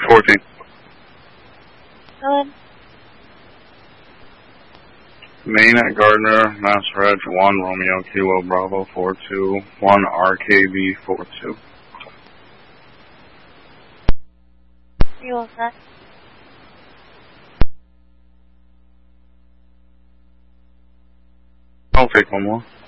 14. Helen? Main at Gardner, Mass Reg 1, Romeo Kilo Bravo 42, 1 RKB 42. Are you all set? I'll take one more.